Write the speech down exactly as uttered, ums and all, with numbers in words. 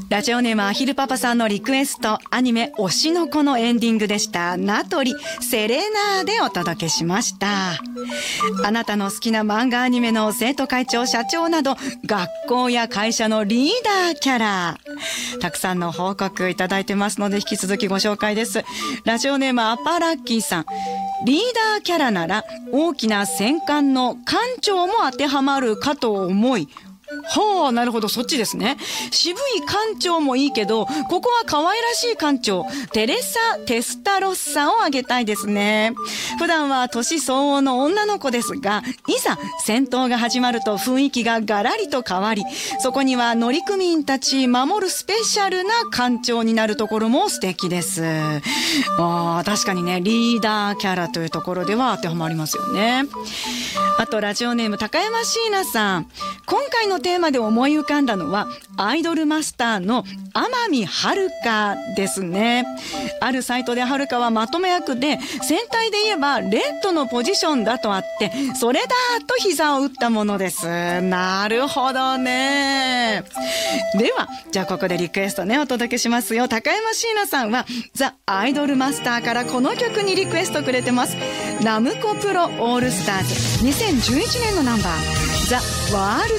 ラジオネームアヒルパパさんのリクエスト、アニメ推しの子のエンディングでした。ナトリセレナーでお届けしました。あなたの好きな漫画アニメの生徒会長、社長など学校や会社のリーダーキャラ、たくさんの報告いただいてますので引き続きご紹介です。ラジオネームアパラッキーさん、リーダーキャラなら大きな戦艦の艦長も当てはまるかと思い、はあ、なるほど、そっちですね。渋い艦長もいいけど、ここは可愛らしい艦長、テレサ・テスタロッサを挙げたいですね。普段は年相応の女の子ですが、いざ戦闘が始まると雰囲気がガラリと変わり、そこには乗組員たち守るスペシャルな艦長になるところも素敵です。あ、確かにね、リーダーキャラというところでは当てはまりますよね。あとラジオネーム高山椎名さん、今回のテーマで思い浮かんだのはアイドルマスターの天海遥ですね。あるサイトで遥はまとめ役で、戦隊で言えばレッドのポジションだとあって、それだと膝を打ったものです。なるほどね。ではじゃあここでリクエストねお届けしますよ。高山椎名さんはザ・アイドルマスターからこの曲にリクエストくれてます。ナムコプロオールスターズにせんじゅういちねんのナンバー、ザ・ワールド